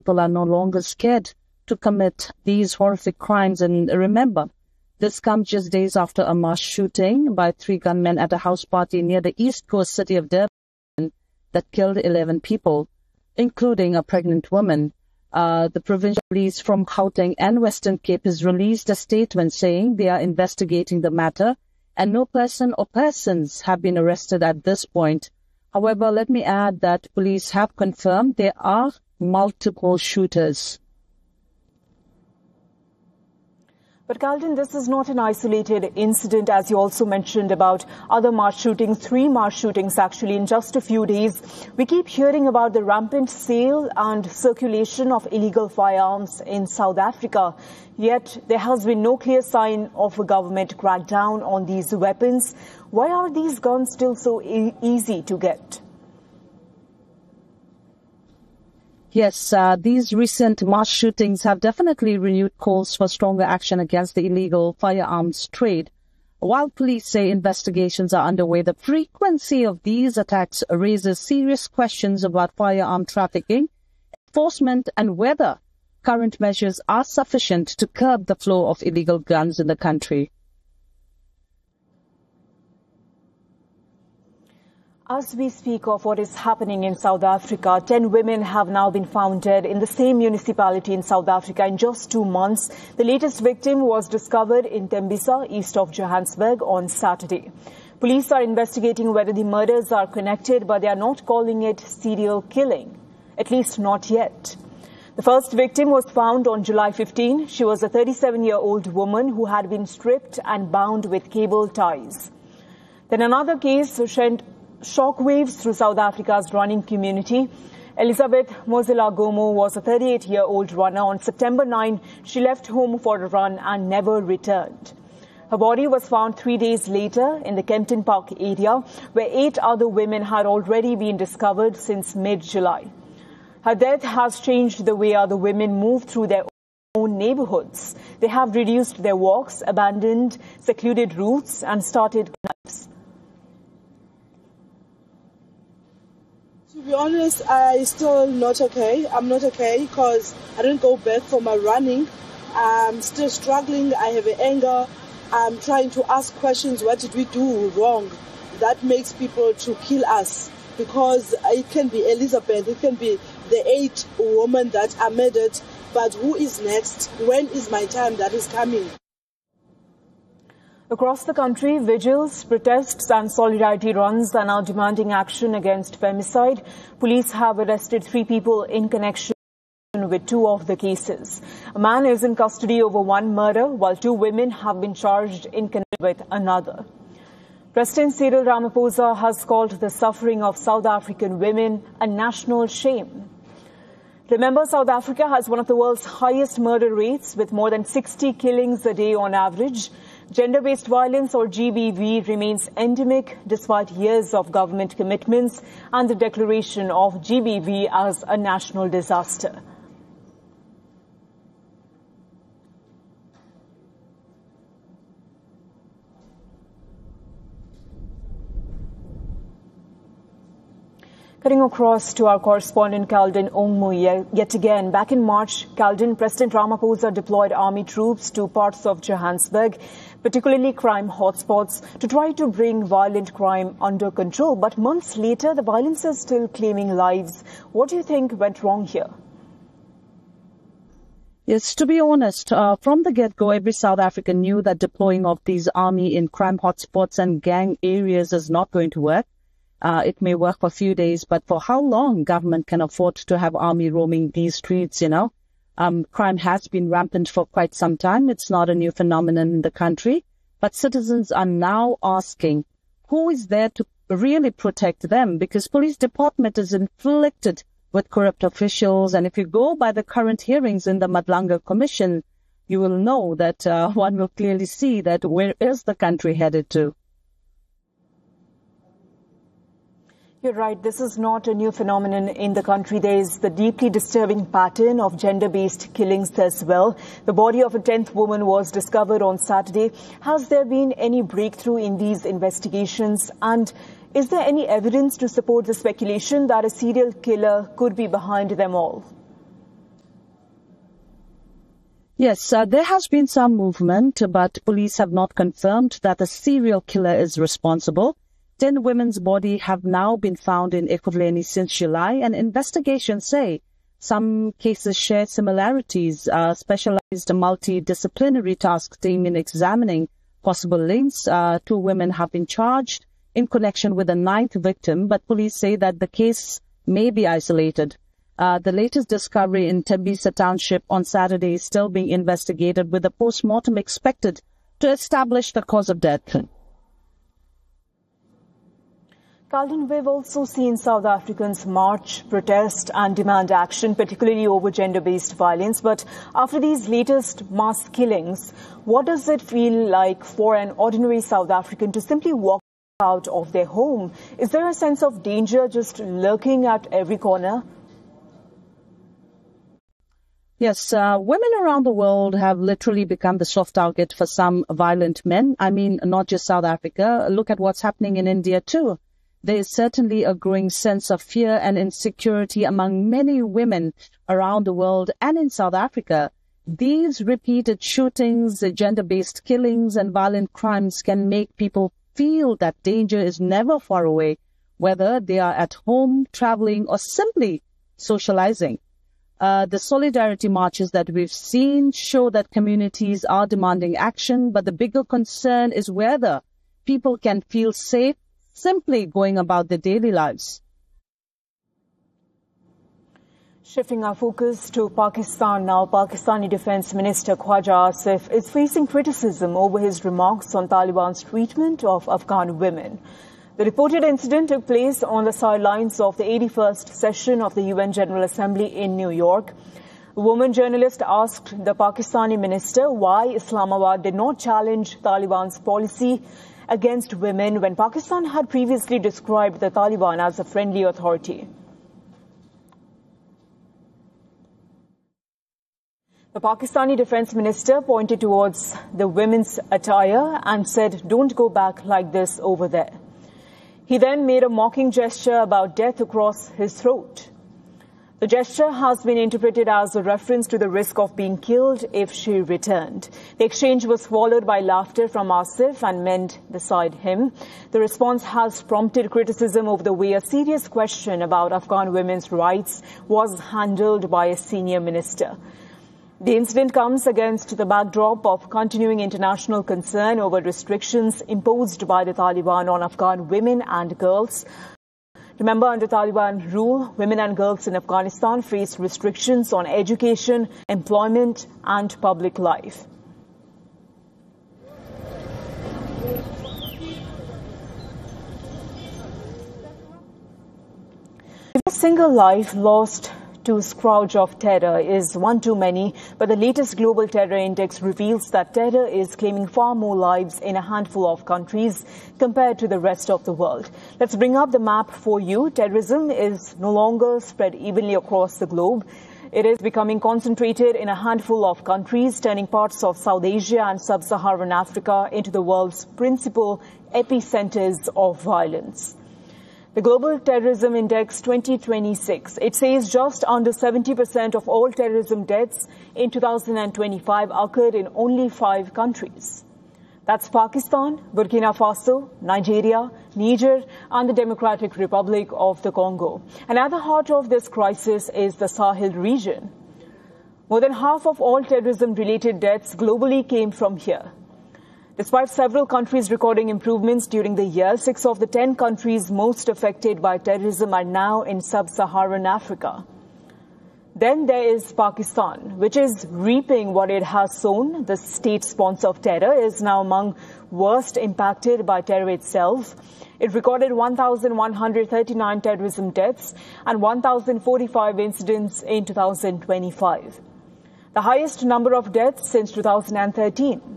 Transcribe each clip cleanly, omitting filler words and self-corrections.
people are no longer scared to commit these horrific crimes. And remember, this comes just days after a mass shooting by 3 gunmen at a house party near the east coast city of Durban that killed 11 people, including a pregnant woman. The provincial police from Gauteng and Western Cape has released a statement saying they are investigating the matter and no person or persons have been arrested at this point. However, let me add that police have confirmed there are multiple shooters. But Calden, this is not an isolated incident, as you also mentioned about other mass shootings, 3 mass shootings actually in just a few days. We keep hearing about the rampant sale and circulation of illegal firearms in South Africa. Yet there has been no clear sign of a government crackdown on these weapons. Why are these guns still so easy to get? Yes, these recent mass shootings have definitely renewed calls for stronger action against the illegal firearms trade. While police say investigations are underway, the frequency of these attacks raises serious questions about firearm trafficking, enforcement, and whether current measures are sufficient to curb the flow of illegal guns in the country. As we speak of what is happening in South Africa, 10 women have now been found dead in the same municipality in South Africa in just 2 months. The latest victim was discovered in Tembisa, east of Johannesburg, on Saturday. Police are investigating whether the murders are connected, but they are not calling it serial killing, at least not yet. The first victim was found on July 15. She was a 37-year-old woman who had been stripped and bound with cable ties. Then another case sent shockwaves through South Africa's running community. Elizabeth Mozilla Gomo was a 38-year-old runner. On September 9, she left home for a run and never returned. Her body was found 3 days later in the Kempton Park area, where 8 other women had already been discovered since mid-July. Her death has changed the way other women move through their own neighborhoods. They have reduced their walks, abandoned secluded routes, and started clubs. To be honest, I'm still not okay. I'm not okay because I didn't go back for my running. I'm still struggling. I have anger. I'm trying to ask questions. What did we do wrong? That makes people to kill us, because it can be Elizabeth, it can be the 8 women that are murdered. But who is next? When is my time that is coming? Across the country, vigils, protests and solidarity runs are now demanding action against femicide. Police have arrested 3 people in connection with 2 of the cases. A man is in custody over 1 murder, while 2 women have been charged in connection with another. President Cyril Ramaphosa has called the suffering of South African women a national shame. Remember, South Africa has one of the world's highest murder rates, with more than 60 killings a day on average. Gender-based violence, or GBV, remains endemic despite years of government commitments and the declaration of GBV as a national disaster. Cutting across to our correspondent Calden Ongmu yet again. Back in March, Calden, President Ramaphosa deployed army troops to parts of Johannesburg, particularly crime hotspots, to try to bring violent crime under control. But months later, the violence is still claiming lives. What do you think went wrong here? Yes, to be honest, from the get-go, every South African knew that deploying of these army in crime hotspots and gang areas is not going to work. It may work for a few days, but for how long government can afford to have army roaming these streets, Crime has been rampant for quite some time. It's not a new phenomenon in the country, but citizens are now asking, who is there to really protect them? Because police department is inflicted with corrupt officials. And if you go by the current hearings in the Madlanga Commission, you will know that one will clearly see that where is the country headed to? You're right. This is not a new phenomenon in the country. There is the deeply disturbing pattern of gender-based killings as well. The body of a 10th woman was discovered on Saturday. Has there been any breakthrough in these investigations? And is there any evidence to support the speculation that a serial killer could be behind them all? Yes, there has been some movement, but police have not confirmed that a serial killer is responsible. 10 women's bodies have now been found in Ekurhuleni since July, and investigations say some cases share similarities. A specialized multidisciplinary task team in examining possible links. 2 women have been charged in connection with a 9th victim, but police say that the case may be isolated. The latest discovery in Tembisa Township on Saturday is still being investigated, with a post-mortem expected to establish the cause of death. Carlton, we've also seen South Africans march, protest and demand action, particularly over gender-based violence. But after these latest mass killings, what does it feel like for an ordinary South African to simply walk out of their home? Is there a sense of danger just lurking at every corner? Yes, women around the world have literally become the soft target for some violent men. I mean, not just South Africa. Look at what's happening in India too. There is certainly a growing sense of fear and insecurity among many women around the world and in South Africa. These repeated shootings, gender-based killings and violent crimes can make people feel that danger is never far away, whether they are at home, traveling or simply socializing. The solidarity marches that we've seen show that communities are demanding action, but the bigger concern is whether people can feel safe simply going about their daily lives. Shifting our focus to Pakistan now, Pakistani Defence Minister Khwaja Asif is facing criticism over his remarks on Taliban's treatment of Afghan women. The reported incident took place on the sidelines of the 81st session of the UN General Assembly in New York. A woman journalist asked the Pakistani minister why Islamabad did not challenge Taliban's policy against women when Pakistan had previously described the Taliban as a friendly authority. The Pakistani Defence Minister pointed towards the women's attire and said, "Don't go back like this over there." He then made a mocking gesture about death across his throat. The gesture has been interpreted as a reference to the risk of being killed if she returned. The exchange was followed by laughter from Asif and men beside him. The response has prompted criticism over the way a serious question about Afghan women's rights was handled by a senior minister. The incident comes against the backdrop of continuing international concern over restrictions imposed by the Taliban on Afghan women and girls. Remember, under Taliban rule, women and girls in Afghanistan faced restrictions on education, employment and public life. A single life lost to scourge of terror is one too many, but the latest global terror index reveals that terror is claiming far more lives in a handful of countries compared to the rest of the world. Let's bring up the map for you. Terrorism is no longer spread evenly across the globe. It is becoming concentrated in a handful of countries, turning parts of South Asia and Sub-Saharan Africa into the world's principal epicenters of violence. The Global Terrorism Index 2026, it says just under 70% of all terrorism deaths in 2025 occurred in only 5 countries. That's Pakistan, Burkina Faso, Nigeria, Niger and the Democratic Republic of the Congo. And at the heart of this crisis is the Sahel region. More than half of all terrorism-related deaths globally came from here. Despite several countries recording improvements during the year, 6 of the 10 countries most affected by terrorism are now in Sub-Saharan Africa. Then there is Pakistan, which is reaping what it has sown. The state sponsor of terror is now among worst impacted by terror itself. It recorded 1,139 terrorism deaths and 1,045 incidents in 2025. The highest number of deaths since 2013.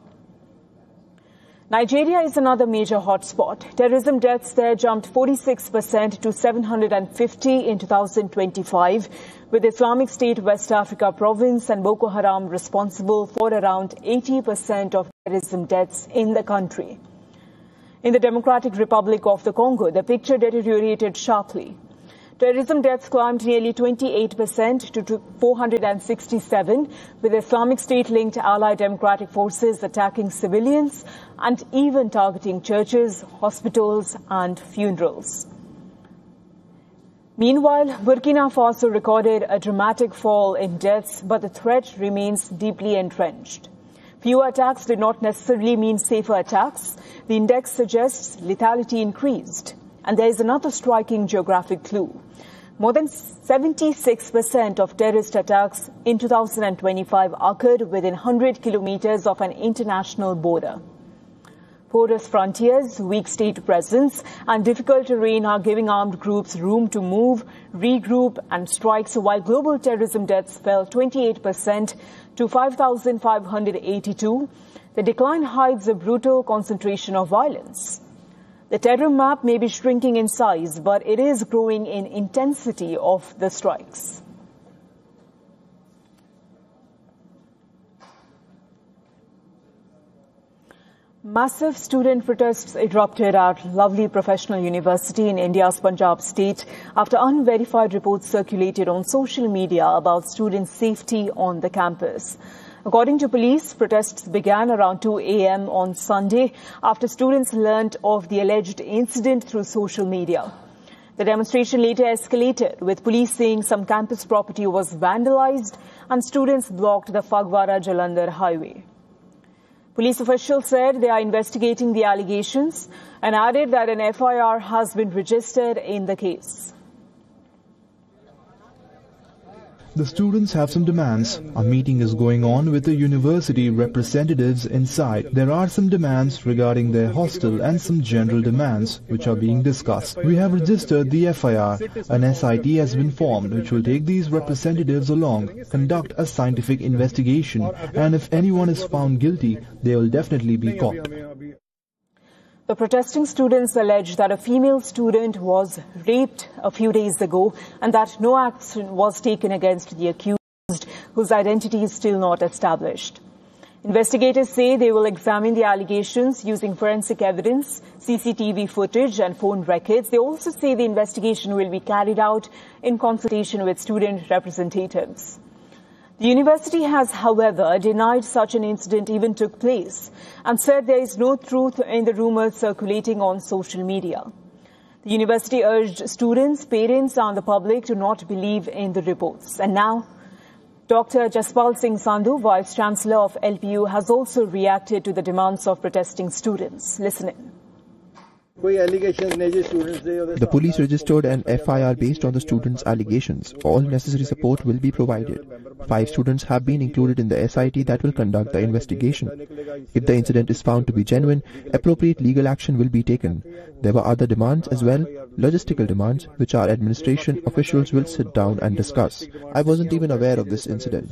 Nigeria is another major hotspot. Terrorism deaths there jumped 46% to 750 in 2025, with Islamic State West Africa province and Boko Haram responsible for around 80% of terrorism deaths in the country. In the Democratic Republic of the Congo, the picture deteriorated sharply. Terrorism deaths climbed nearly 28% to 467, with Islamic State-linked allied democratic forces attacking civilians and even targeting churches, hospitals and funerals. Meanwhile, Burkina Faso recorded a dramatic fall in deaths, but the threat remains deeply entrenched. Fewer attacks did not necessarily mean safer attacks. The index suggests lethality increased. And there is another striking geographic clue. More than 76% of terrorist attacks in 2025 occurred within 100 kilometers of an international border. Porous frontiers, weak state presence and difficult terrain are giving armed groups room to move, regroup and strike. So while global terrorism deaths fell 28% to 5,582, the decline hides a brutal concentration of violence. The terror map may be shrinking in size, but it is growing in intensity of the strikes. Massive student protests erupted at Lovely Professional University in India's Punjab state after unverified reports circulated on social media about student safety on the campus. According to police, protests began around 2 a.m. on Sunday after students learnt of the alleged incident through social media. The demonstration later escalated, with police saying some campus property was vandalized and students blocked the Phagwara-Jalandhar highway. Police officials said they are investigating the allegations and added that an FIR has been registered in the case. The students have some demands. A meeting is going on with the university representatives inside. There are some demands regarding their hostel and some general demands which are being discussed. We have registered the FIR. An SIT has been formed which will take these representatives along, conduct a scientific investigation, and if anyone is found guilty, they will definitely be caught. The protesting students allege that a female student was raped a few days ago and that no action was taken against the accused, whose identity is still not established. Investigators say they will examine the allegations using forensic evidence, CCTV footage and phone records. They also say the investigation will be carried out in consultation with student representatives. The university has, however, denied such an incident even took place and said there is no truth in the rumors circulating on social media. The university urged students, parents and the public to not believe in the reports. And now, Dr. Jaspal Singh Sandhu, Vice-Chancellor of LPU, has also reacted to the demands of protesting students. Listen in. The police registered an FIR based on the students' allegations. All necessary support will be provided. 5 students have been included in the SIT that will conduct the investigation. If the incident is found to be genuine, appropriate legal action will be taken. There were other demands as well, logistical demands, which our administration officials will sit down and discuss. I wasn't even aware of this incident.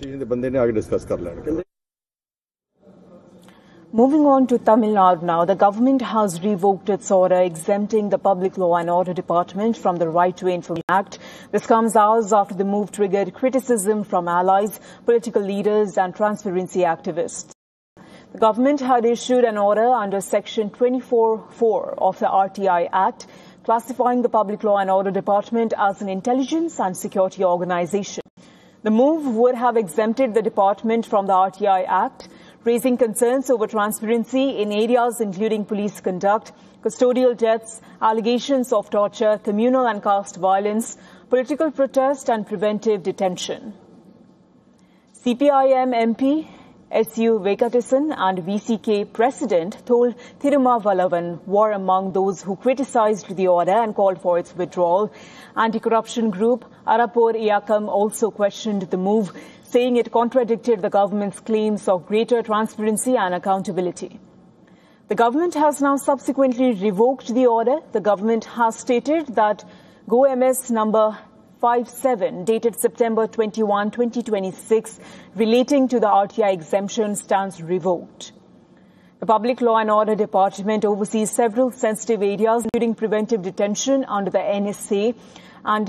Moving on to Tamil Nadu now, the government has revoked its order exempting the Public Law and Order Department from the Right to Information Act. This comes hours after the move triggered criticism from allies, political leaders and transparency activists. The government had issued an order under Section 24(4) of the RTI Act, classifying the Public Law and Order Department as an intelligence and security organization. The move would have exempted the department from the RTI Act, raising concerns over transparency in areas including police conduct, custodial deaths, allegations of torture, communal and caste violence, political protest and preventive detention. CPIM MP S.U. Vekatisan and VCK President told Thirumavalavan were among those who criticized the order and called for its withdrawal. Anti-corruption group Arapur Iyakam also questioned the move, saying it contradicted the government's claims of greater transparency and accountability. The government has now subsequently revoked the order. The government has stated that GoMS number 57 dated September 21, 2026 relating to the RTI exemption stands revoked. The Public Law and Order Department oversees several sensitive areas including preventive detention under the NSA and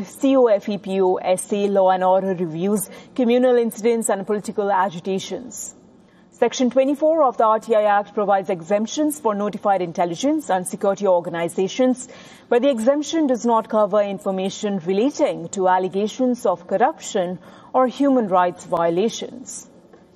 COFEPO SA law and order reviews, communal incidents and political agitations. Section 24 of the RTI Act provides exemptions for notified intelligence and security organizations, but the exemption does not cover information relating to allegations of corruption or human rights violations.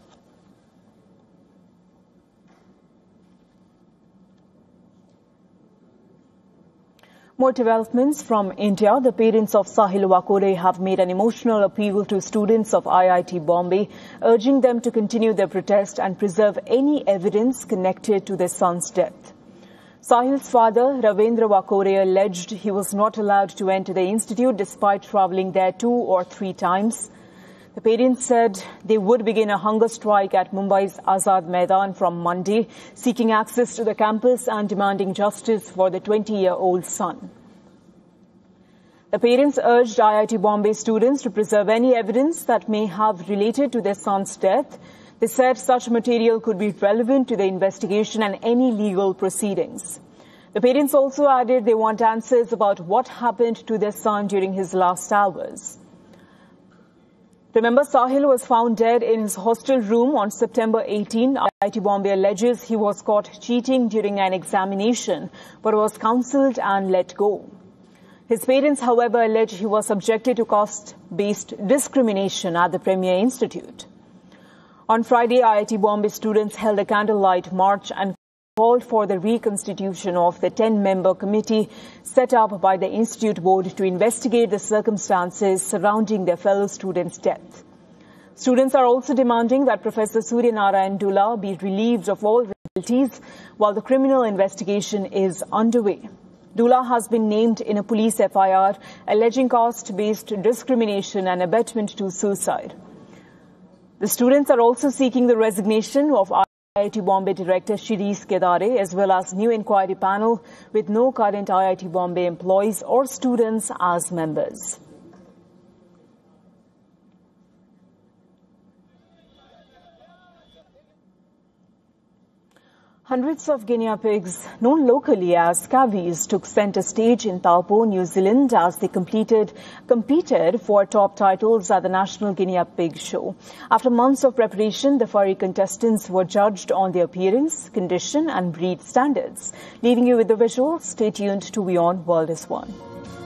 More developments from India. The parents of Sahil Wakore have made an emotional appeal to students of IIT Bombay, urging them to continue their protest and preserve any evidence connected to their son's death. Sahil's father, Ravindra Wakore, alleged he was not allowed to enter the institute despite travelling there 2 or 3 times. The parents said they would begin a hunger strike at Mumbai's Azad Maidan from Monday, seeking access to the campus and demanding justice for the 20-year-old son. The parents urged IIT Bombay students to preserve any evidence that may have related to their son's death. They said such material could be relevant to the investigation and any legal proceedings. The parents also added they want answers about what happened to their son during his last hours. Remember, Sahil was found dead in his hostel room on September 18. IIT Bombay alleges he was caught cheating during an examination, but was counselled and let go. His parents, however, allege he was subjected to caste-based discrimination at the Premier Institute. On Friday, IIT Bombay students held a candlelight march and called for the reconstitution of the 10-member committee set up by the Institute Board to investigate the circumstances surrounding their fellow students' death. Students are also demanding that Professor Surya Narayan Dula be relieved of all liabilities while the criminal investigation is underway. Dula has been named in a police FIR alleging caste-based discrimination and abetment to suicide. The students are also seeking the resignation of IIT Bombay Director Shirish Kedare as well as new inquiry panel with no current IIT Bombay employees or students as members. Hundreds of guinea pigs, known locally as cavies, took center stage in Taupo, New Zealand as they competed for top titles at the National Guinea Pig Show. After months of preparation, the furry contestants were judged on their appearance, condition and breed standards. Leaving you with the visuals, stay tuned to WION World is One.